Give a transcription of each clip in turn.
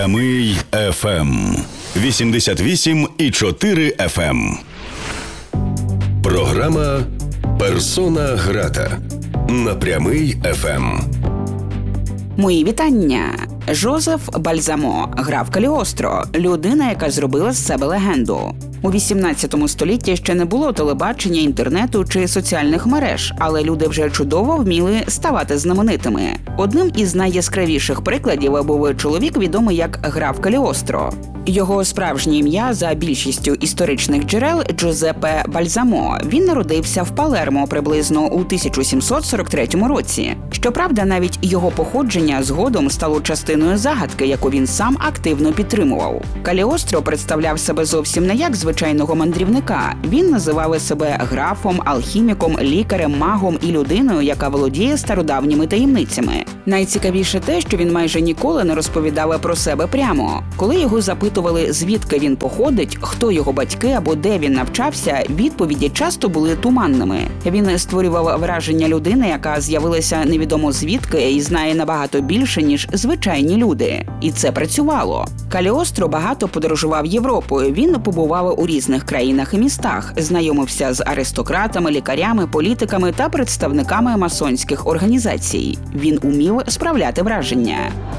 Прямий FM 88,4 FM. Програма «Персона грата» на Прямий FM. Мої вітання. Жозеф Бальзамо грав Каліостро, людина, яка зробила з себе легенду. У 18 столітті ще не було телебачення, інтернету чи соціальних мереж, але люди вже чудово вміли ставати знаменитими. Одним із найяскравіших прикладів був чоловік, відомий як граф Каліостро. Його справжнє ім'я за більшістю історичних джерел – Джузеппе Бальзамо. Він народився в Палермо приблизно у 1743 році. Щоправда, навіть його походження згодом стало частиною загадки, яку він сам активно підтримував. Каліостро представляв себе зовсім не як звичайного мандрівника. Він називав себе графом, алхіміком, лікарем, магом і людиною, яка володіє стародавніми таємницями. Найцікавіше те, що він майже ніколи не розповідав про себе прямо. Коли його запитували, звідки він походить, хто його батьки або де він навчався, відповіді часто були туманними. Він створював враження людини, яка з'явилася невідомо звідки і знає набагато більше, ніж звичайні люди. І це працювало. Каліостро багато подорожував Європою. Він побував у різних країнах і містах, знайомився з аристократами, лікарями, політиками та представниками масонських організацій. Він умів справляти враження.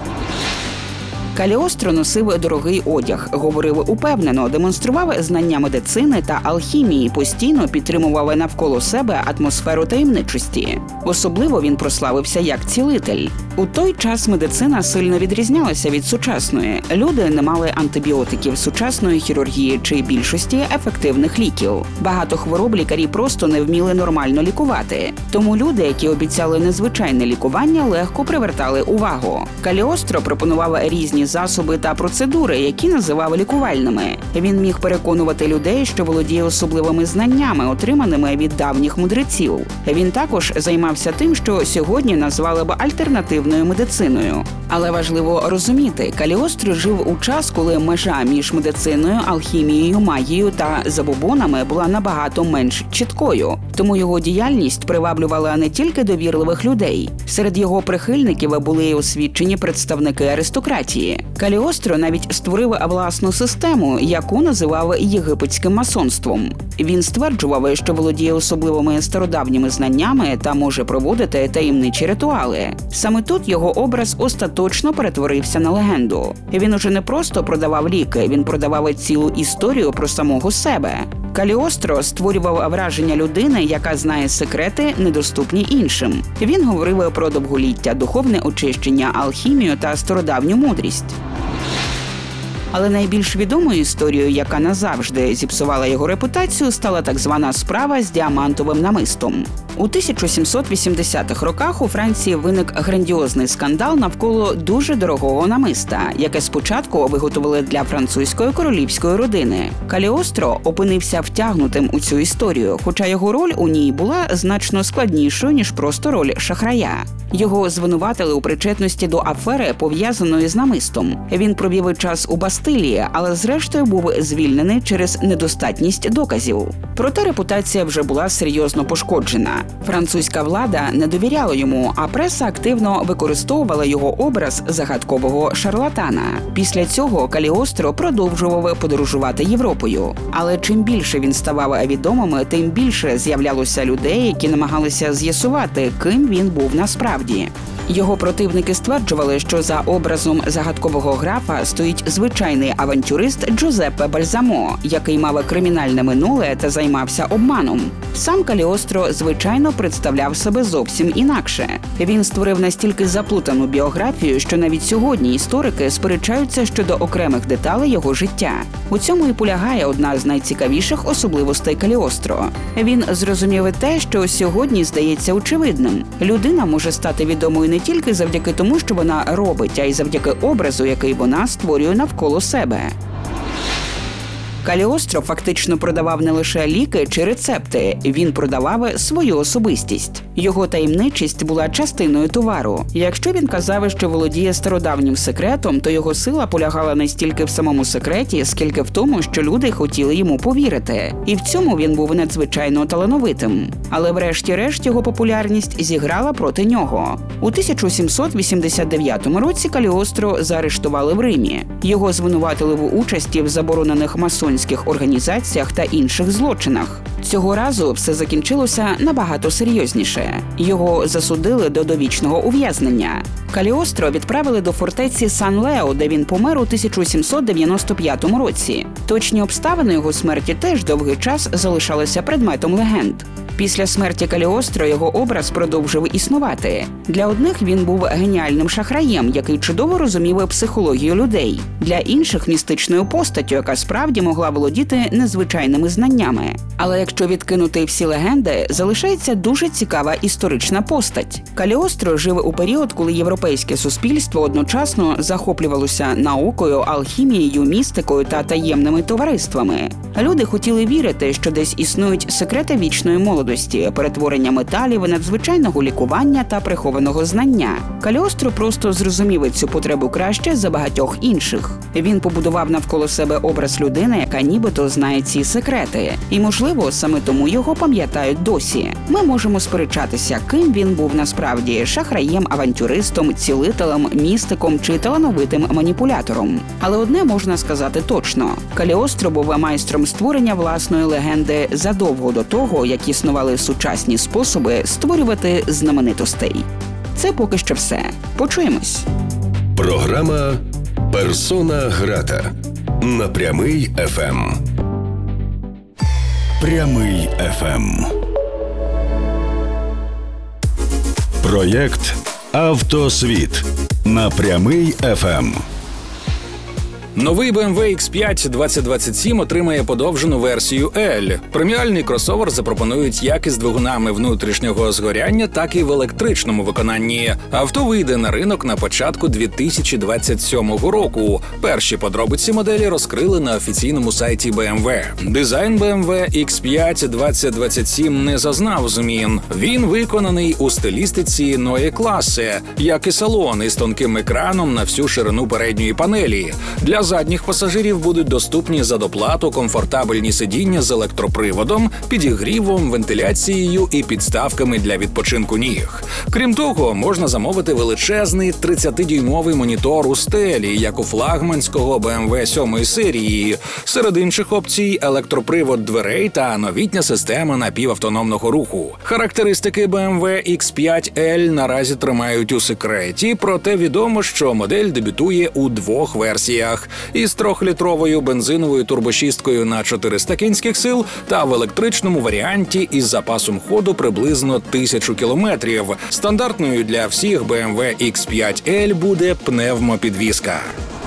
Каліостро носив дорогий одяг, говорив упевнено, демонстрував знання медицини та алхімії, постійно підтримував навколо себе атмосферу таємничості. Особливо він прославився як цілитель. У той час медицина сильно відрізнялася від сучасної. Люди не мали антибіотиків, сучасної хірургії чи більшості ефективних ліків. Багато хвороб лікарі просто не вміли нормально лікувати. Тому люди, які обіцяли незвичайне лікування, легко привертали увагу. Каліостро пропонував різні засоби та процедури, які називав лікувальними. Він міг переконувати людей, що володіє особливими знаннями, отриманими від давніх мудреців. Він також займався тим, що сьогодні назвали б альтернативною медициною. Але важливо розуміти, Каліостро жив у час, коли межа між медициною, алхімією, магією та забобонами була набагато менш чіткою. Тому його діяльність приваблювала не тільки довірливих людей. Серед його прихильників були й освічені представники аристократії. Каліостро навіть створив власну систему, яку називав єгипетським масонством. Він стверджував, що володіє особливими стародавніми знаннями та може проводити таємничі ритуали. Саме тут його образ остаточно перетворився на легенду. Він уже не просто продавав ліки, він продавав цілу історію про самого себе. Каліостро створював враження людини, яка знає секрети, недоступні іншим. Він говорив про довголіття, духовне очищення, алхімію та стародавню мудрість. Але найбільш відомою історією, яка назавжди зіпсувала його репутацію, стала так звана справа з діамантовим намистом. У 1780-х роках у Франції виник грандіозний скандал навколо дуже дорогого намиста, яке спочатку виготовили для французької королівської родини. Каліостро опинився втягнутим у цю історію, хоча його роль у ній була значно складнішою, ніж просто роль шахрая. Його звинуватили у причетності до афери, пов'язаної з намистом. Він провів час у Бастилії, але зрештою був звільнений через недостатність доказів. Проте репутація вже була серйозно пошкоджена. Французька влада не довіряла йому, а преса активно використовувала його образ загадкового шарлатана. Після цього Каліостро продовжував подорожувати Європою. Але чим більше він ставав відомим, тим більше з'являлося людей, які намагалися з'ясувати, ким він був насправді. Його противники стверджували, що за образом загадкового графа стоїть звичайний авантюрист Джузеппе Бальзамо, який мав кримінальне минуле та займався обманом. Сам Каліостро, звичайно, представляв себе зовсім інакше. Він створив настільки заплутану біографію, що навіть сьогодні історики сперечаються щодо окремих деталей його життя. У цьому і полягає одна з найцікавіших особливостей Каліостро. Він зрозумів те, що сьогодні здається очевидним. Людина може стати відомою не тільки завдяки тому, що вона робить, а й завдяки образу, який вона створює навколо себе. Каліостро фактично продавав не лише ліки чи рецепти, він продавав свою особистість. Його таємничість була частиною товару. Якщо він казав, що володіє стародавнім секретом, то його сила полягала не стільки в самому секреті, скільки в тому, що люди хотіли йому повірити. І в цьому він був надзвичайно талановитим. Але врешті-решт його популярність зіграла проти нього. У 1789 році Каліостро заарештували в Римі. Його звинуватили в участі в заборонених масонських організаціях та інших злочинах. Цього разу все закінчилося набагато серйозніше. Його засудили до довічного ув'язнення. Каліостро відправили до фортеці Сан-Лео, де він помер у 1795 році. Точні обставини його смерті теж довгий час залишалися предметом легенд. Після смерті Каліостро його образ продовжив існувати. Для одних він був геніальним шахраєм, який чудово розумів психологію людей. Для інших – містичною постаттю, яка справді могла володіти незвичайними знаннями. Але якщо відкинути всі легенди, залишається дуже цікава історична постать. Каліостро жив у період, коли європейське суспільство одночасно захоплювалося наукою, алхімією, містикою та таємними товариствами. Люди хотіли вірити, що десь існують секрети вічної молодості, перетворення металів, надзвичайного лікування та прихованого знання. Каліостро просто зрозумів цю потребу краще за багатьох інших. Він побудував навколо себе образ людини, яка нібито знає ці секрети. І, можливо, саме тому його пам'ятають досі. Ми можемо сперечатися, ким він був насправді – шахраєм, авантюристом, цілителем, містиком чи талановитим маніпулятором. Але одне можна сказати точно – Каліостро був майстром створення власної легенди задовго до того, як існували сучасні способи створювати знаменитостей. Це поки що все. Почуємось. Програма «Персона грата» на Прямий ФМ. Прямий ФМ. Проєкт «Автосвіт» на Прямий ФМ. Новий BMW X5 2027 отримає подовжену версію L. Преміальний кросовер запропонують як із двигунами внутрішнього згоряння, так і в електричному виконанні. Авто вийде на ринок на початку 2027 року. Перші подробиці моделі розкрили на офіційному сайті BMW. Дизайн BMW X5 2027 не зазнав змін. Він виконаний у стилістиці Neue Klasse, як і салон із тонким екраном на всю ширину передньої панелі. Для задніх пасажирів будуть доступні за доплату комфортабельні сидіння з електроприводом, підігрівом, вентиляцією і підставками для відпочинку ніг. Крім того, можна замовити величезний 30-дюймовий монітор у стелі, як у флагманського BMW 7 серії. Серед інших опцій – електропривод дверей та новітня система напівавтономного руху. Характеристики BMW X5L наразі тримають у секреті, проте відомо, що модель дебютує у двох версіях – із 3-літровою бензиновою турбошісткою на 400 кінських сил та в електричному варіанті із запасом ходу приблизно 1000 кілометрів. Стандартною для всіх BMW X5L буде пневмопідвізка.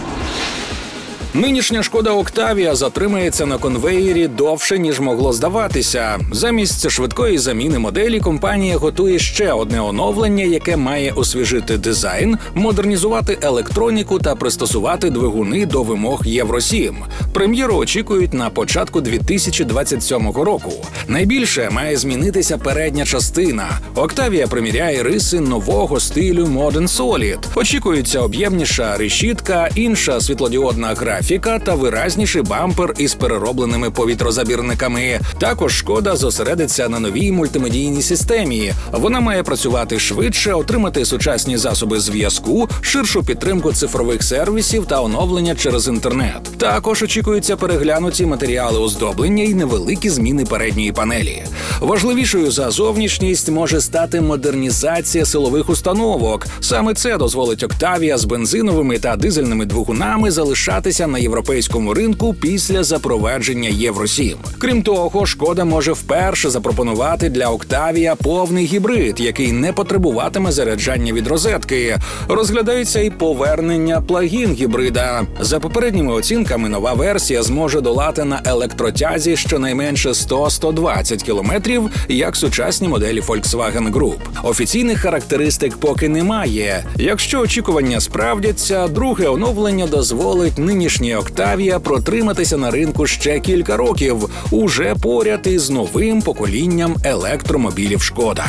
Нинішня Шкода Октавія затримається на конвеєрі довше, ніж могло здаватися. Замість швидкої заміни моделі компанія готує ще одне оновлення, яке має освіжити дизайн, модернізувати електроніку та пристосувати двигуни до вимог Євро-7. Прем'єру очікують на початку 2027 року. Найбільше має змінитися передня частина. Октавія приміряє риси нового стилю Modern Solid. Очікується об'ємніша решітка, інша світлодіодна графіка та виразніший бампер із переробленими повітрозабірниками. Також Шкода зосередиться на новій мультимедійній системі. Вона має працювати швидше, отримати сучасні засоби зв'язку, ширшу підтримку цифрових сервісів та оновлення через інтернет. Також очікуються переглянуті матеріали оздоблення і невеликі зміни передньої панелі. Важливішою за зовнішність може стати модернізація силових установок. Саме це дозволить Октавія з бензиновими та дизельними двигунами залишатися на європейському ринку після запровадження Євро-7. Крім того, Шкода може вперше запропонувати для Октавія повний гібрид, який не потребуватиме заряджання від розетки. Розглядається і повернення плагін-гібрида. За попередніми оцінками, нова версія зможе долати на електротязі щонайменше 100-120 кілометрів, як сучасні моделі Volkswagen Group. Офіційних характеристик поки немає. Якщо очікування справдяться, друге оновлення дозволить нинішній колишній Octavia протриматися на ринку ще кілька років, уже поряд із новим поколінням електромобілів «Шкода».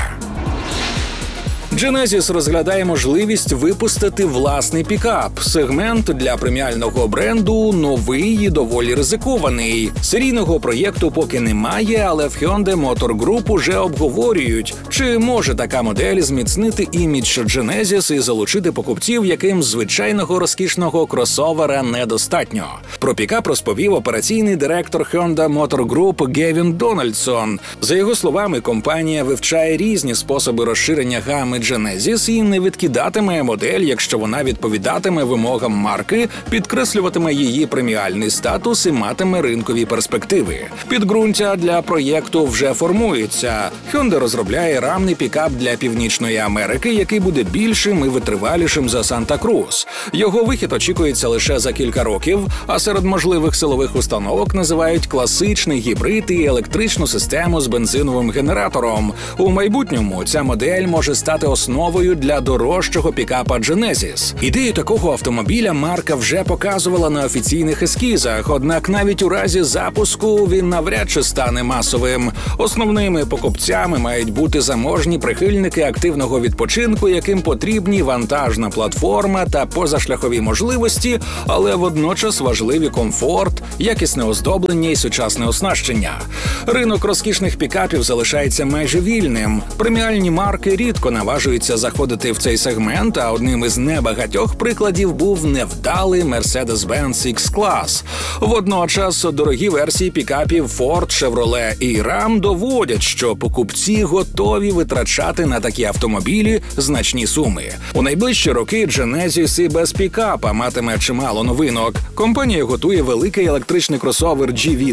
Genesis розглядає можливість випустити власний пікап. Сегмент для преміального бренду новий і доволі ризикований. Серійного проєкту поки немає, але в Hyundai Motor Group уже обговорюють, чи може така модель зміцнити імідж Genesis і залучити покупців, яким звичайного розкішного кросовера недостатньо. Про пікап розповів операційний директор Hyundai Motor Group Гевін Дональдсон. За його словами, компанія вивчає різні способи розширення гами Genesis і не відкидатиме модель, якщо вона відповідатиме вимогам марки, підкреслюватиме її преміальний статус і матиме ринкові перспективи. Підґрунтя для проєкту вже формується. Hyundai розробляє рамний пікап для Північної Америки, який буде більшим і витривалішим за Санта-Крус. Його вихід очікується лише за кілька років, а серед можливих силових установок називають класичний гібрид і електричну систему з бензиновим генератором. У майбутньому ця модель може стати основою для дорожчого пікапа Genesis. Ідею такого автомобіля марка вже показувала на офіційних ескізах, однак навіть у разі запуску він навряд чи стане масовим. Основними покупцями мають бути заможні прихильники активного відпочинку, яким потрібні вантажна платформа та позашляхові можливості, але водночас важливі комфорт, якісне оздоблення і сучасне оснащення. Ринок розкішних пікапів залишається майже вільним. Преміальні марки рідко наважуються заходити в цей сегмент, а одним із небагатьох прикладів був невдалий Mercedes-Benz X-Class. Водночас дорогі версії пікапів Ford, Chevrolet і Ram доводять, що покупці готові витрачати на такі автомобілі значні суми. У найближчі роки Genesis і без пікапа матиме чимало новинок. Компанія готує великий електричний кросовер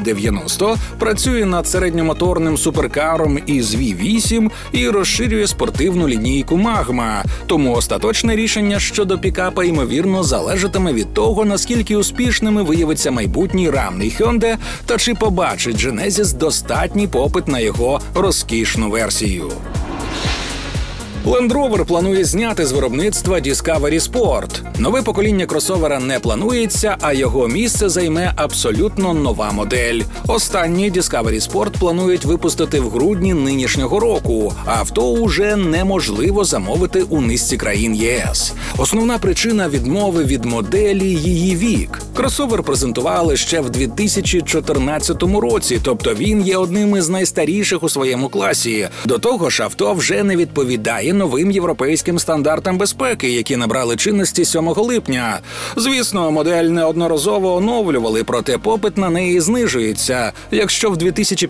GV90, працює над середньомоторним суперкаром із V8 і розширює спортивну лінійку Magma. Тому остаточне рішення щодо пікапа, ймовірно, залежатиме від того, наскільки успішними виявиться майбутній рамний Hyundai та чи побачить Genesis достатній попит на його розкішну версію. Land Rover планує зняти з виробництва Discovery Sport. Нове покоління кросовера не планується, а його місце займе абсолютно нова модель. Останній Discovery Sport планують випустити в грудні нинішнього року. Авто уже неможливо замовити у низці країн ЄС. Основна причина відмови від моделі – її вік. Кросовер презентували ще в 2014 році, тобто він є одним із найстаріших у своєму класі. До того ж, авто вже не відповідає новим європейським стандартам безпеки, які набрали чинності 7 липня. Звісно, модель неодноразово оновлювали, проте попит на неї знижується. Якщо в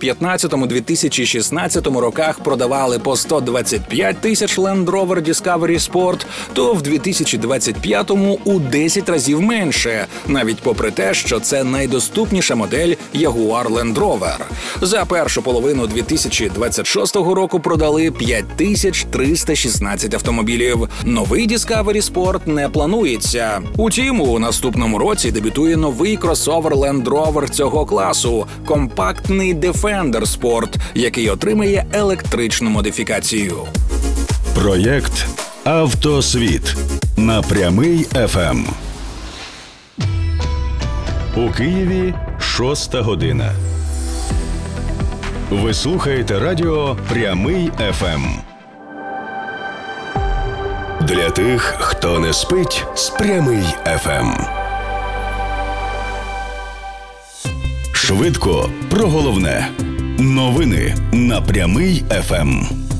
2015-2016 роках продавали по 125 тисяч Land Rover Discovery Sport, то в 2025-му у 10 разів менше, навіть попри те, що це найдоступніша модель Jaguar Land Rover. За першу половину 2026 року продали 5316 автомобілів. Новий Discovery Sport не планується. Утім, у наступному році дебютує новий кросовер Land Rover цього класу – компактний Defender Sport, який отримає електричну модифікацію. Проєкт «Автосвіт» на Прямий ФМ. У Києві 6 година. Ви слухаєте радіо «Прямий ФМ». Для тих, хто не спить з Прямий ФМ. Швидко про головне. Новини на Прямий ФМ.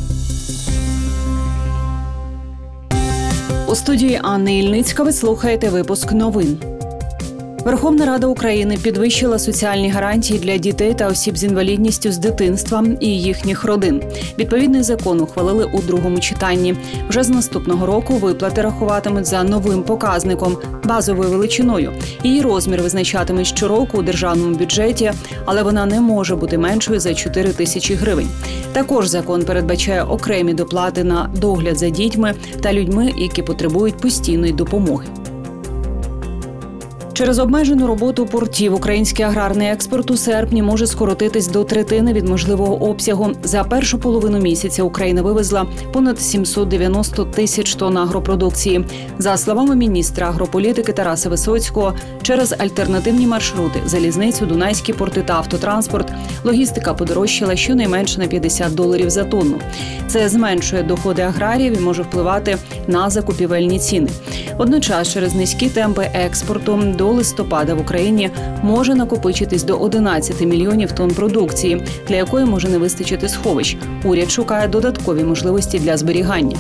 У студії Анни Ільницька ви слухаєте випуск новин. Верховна Рада України підвищила соціальні гарантії для дітей та осіб з інвалідністю з дитинства і їхніх родин. Відповідний закон ухвалили у другому читанні. Вже з наступного року виплати рахуватимуть за новим показником – базовою величиною. Її розмір визначатимуть щороку у державному бюджеті, але вона не може бути меншою за 4 тисячі гривень. Також закон передбачає окремі доплати на догляд за дітьми та людьми, які потребують постійної допомоги. Через обмежену роботу портів український аграрний експорт у серпні може скоротитись до третини від можливого обсягу. За першу половину місяця Україна вивезла понад 790 тисяч тонн агропродукції. За словами міністра агрополітики Тараса Висоцького, через альтернативні маршрути – залізницю, дунайські порти та автотранспорт – логістика подорожчала щонайменше на $50 за тонну. Це зменшує доходи аграріїв і може впливати на закупівельні ціни. Водночас через низькі темпи експорту до листопада в Україні може накопичитись до 11 мільйонів тонн продукції, для якої може не вистачити сховищ. Уряд шукає додаткові можливості для зберігання.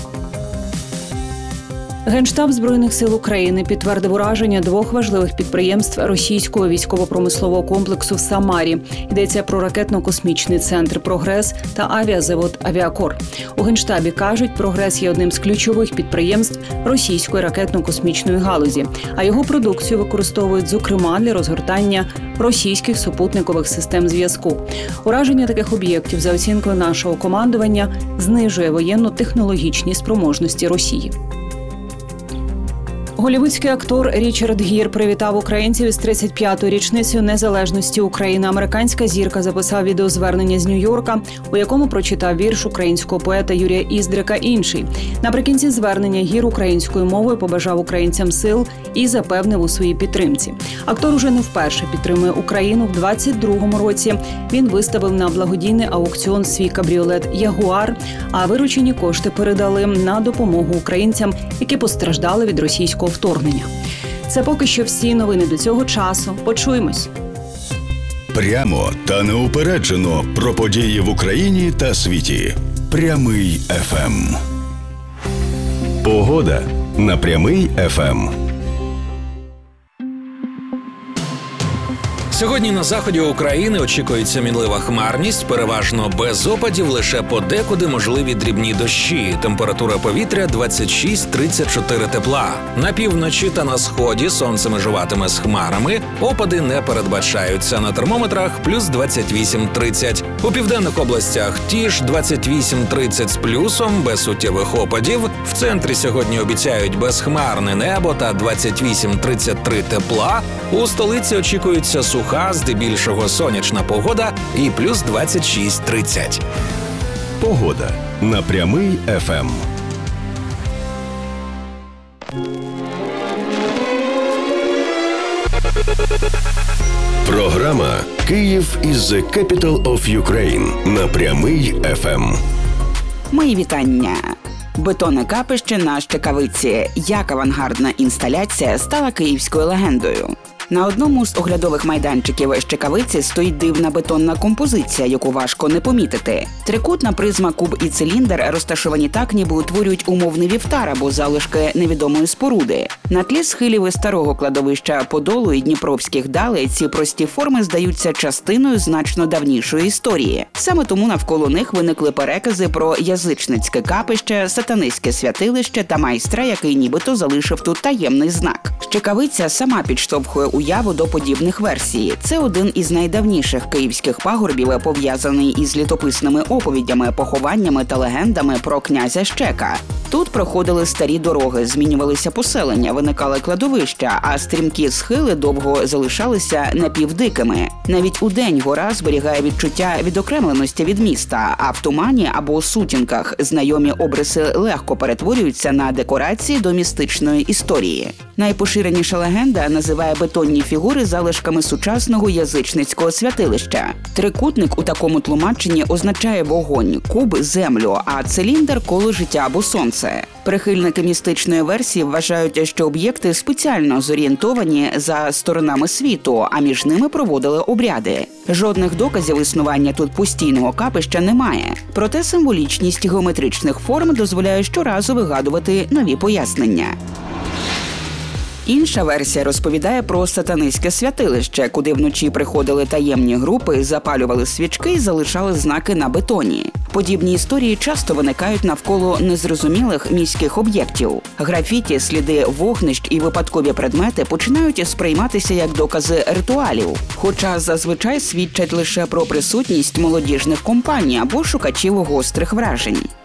Генштаб Збройних сил України підтвердив ураження 2 важливих підприємств російського військово-промислового комплексу в Самарі. Йдеться про ракетно-космічний центр «Прогрес» та авіазавод «Авіакор». У Генштабі кажуть, «Прогрес» є одним з ключових підприємств російської ракетно-космічної галузі, а його продукцію використовують, зокрема, для розгортання російських супутникових систем зв'язку. Ураження таких об'єктів, за оцінкою нашого командування, знижує воєнно-технологічні спроможності Росії. Голлівудський актор Річард Гір привітав українців із 35-ю річницею незалежності України. Американська зірка записав відеозвернення з Нью-Йорка, у якому прочитав вірш українського поета Юрія Іздрика «Інший». Наприкінці звернення Гір українською мовою побажав українцям сил і запевнив у своїй підтримці. Актор уже не вперше підтримує Україну. В 22-му році він виставив на благодійний аукціон свій кабріолет «Ягуар», а виручені кошти передали на допомогу українцям, які постраждали від російського вторгнення. Це поки що всі новини до цього часу. Почуємось. Прямо та неупереджено про події в Україні та світі. Прямий ФМ. Погода на Прямий ФМ. Сьогодні на заході України очікується мінлива хмарність, переважно без опадів, лише подекуди можливі дрібні дощі. Температура повітря 26-34 тепла. На півночі та на сході сонце межуватиме з хмарами, опади не передбачаються. На термометрах плюс 28-30. У південних областях ті ж 28-30 з плюсом, без суттєвих опадів. В центрі сьогодні обіцяють безхмарне небо та 28-33 тепла. У столиці очікується суха, здебільшого сонячна погода і плюс 26-30. Погода на Прямий ФМ. Програма «Київ is the capital of Ukraine» на Прямий ФМ. Мої вітання. Бетонне капище на Щекавиці. Як авангардна інсталяція стала київською легендою. На одному з оглядових майданчиків Щекавиці стоїть дивна бетонна композиція, яку важко не помітити. Трикутна призма, куб і циліндр розташовані так, ніби утворюють умовний вівтар або залишки невідомої споруди. На тлі схилів старого кладовища Подолу і Дніпровських далей ці прості форми здаються частиною значно давнішої історії. Саме тому навколо них виникли перекази про язичницьке капище, сатанистське святилище та майстра, який нібито залишив тут таємний знак. Щекавиця сама підштовхує уяву до подібних версій. Це один із найдавніших київських пагорбів, пов'язаний із літописними оповідями, похованнями та легендами про князя Щека. Тут проходили старі дороги, змінювалися поселення, виникали кладовища, а стрімкі схили довго залишалися напівдикими. Навіть удень гора зберігає відчуття відокремленості від міста, а в тумані або у сутінках знайомі обриси легко перетворюються на декорації до містичної історії. Найпоширеніша легенда називає бетонні фігури залишками сучасного язичницького святилища. Трикутник у такому тлумаченні означає вогонь, куб – землю, а циліндр – коло життя або сонце. Прихильники містичної версії вважають, що об'єкти спеціально зорієнтовані за сторонами світу, а між ними проводили обряди. Жодних доказів існування тут постійного капища немає. Проте символічність геометричних форм дозволяє щоразу вигадувати нові пояснення. Інша версія розповідає про сатанистське святилище, куди вночі приходили таємні групи, запалювали свічки і залишали знаки на бетоні. Подібні історії часто виникають навколо незрозумілих міських об'єктів. Графіті, сліди вогнищ і випадкові предмети починають сприйматися як докази ритуалів, хоча зазвичай свідчать лише про присутність молодіжних компаній або шукачів гострих вражень.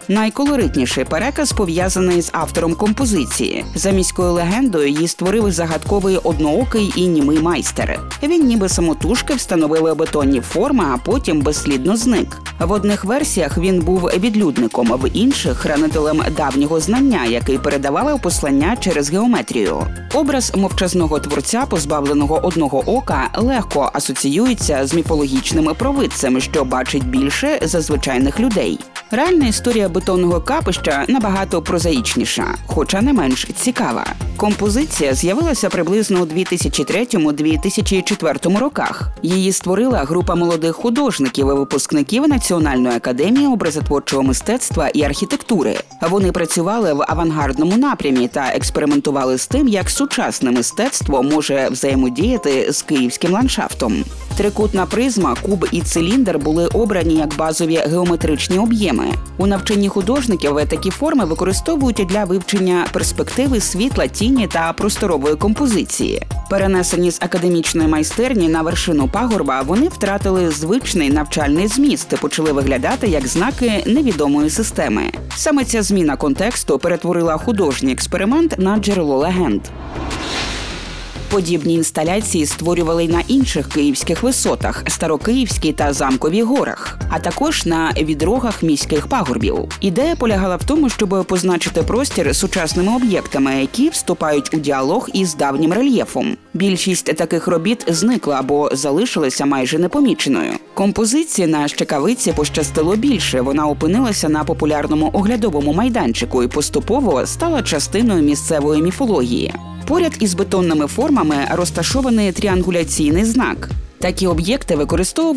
Найколоритніший переказ пов'язаний з автором композиції. За міською легендою її створив загадковий одноокий і німий майстер. Він ніби самотужки встановив бетонні форми, а потім безслідно зник. В одних версіях він був відлюдником, в інших – хранителем давнього знання, який передавав послання через геометрію. Образ мовчазного творця, позбавленого одного ока, легко асоціюється з міфологічним провидцем, що бачить більше за звичайних людей. Реальна історія бетонного капища набагато прозаїчніша, хоча не менш цікава. Композиція з'явилася приблизно у 2003-2004 роках. Її створила група молодих художників і випускників Національної академії образотворчого мистецтва і архітектури. Вони працювали в авангардному напрямі та експериментували з тим, як сучасне мистецтво може взаємодіяти з київським ландшафтом. Трикутна призма, куб і циліндр були обрані як базові геометричні об'єми. У навчанні художників такі форми використовують для вивчення перспективи світла, тіні та просторової композиції. Перенесені з академічної майстерні на вершину пагорба, вони втратили звичний навчальний зміст і почали виглядати як знаки невідомої системи. Саме ця зміна контексту перетворила художній експеримент на джерело легенд. Подібні інсталяції створювали й на інших київських висотах – Старокиївській та Замковій горах, а також на відрогах міських пагорбів. Ідея полягала в тому, щоб позначити простір сучасними об'єктами, які вступають у діалог із давнім рельєфом. Більшість таких робіт зникла або залишилася майже непоміченою. Композиції на Щекавиці пощастило більше. Вона опинилася на популярному оглядовому майданчику і поступово стала частиною місцевої міфології. Поряд із бетонними формами розташований тріангуляційний знак. Такі об'єкти використовували